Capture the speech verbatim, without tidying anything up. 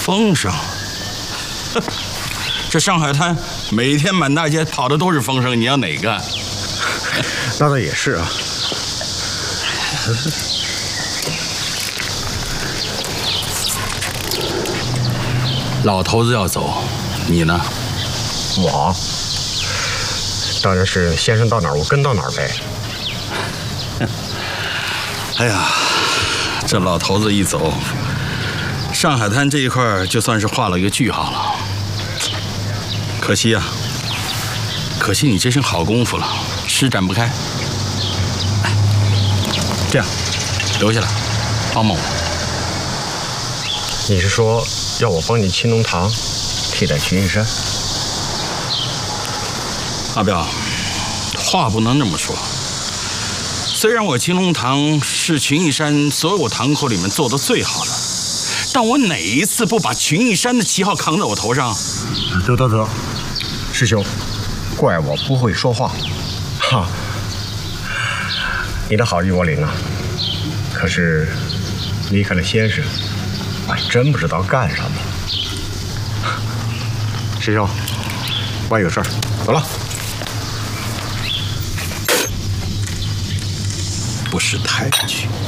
风声。这上海滩每天满大街跑的都是风声，你要哪个？ 那倒也是啊。 老头子要走，你呢？ 我当然是先生到哪儿我跟到哪儿呗。 哎呀，这老头子一走，上海滩这一块就算是画了一个句号了。可惜啊，可惜你这身好功夫了，施展不开。哎，这样，留下来，帮帮我。 你是说要我帮你青龙堂替代群玉山？ 阿彪，话不能这么说。虽然我青龙堂是群玉山所有堂口里面做的最好的，但我哪一次不把群玉山的旗号扛在我头上？ 得得得，师兄，怪我不会说话。哈，你的好意我领了，可是离开了先生，我还真不知道干什么。师兄，我还有事儿，走了。 不识抬举。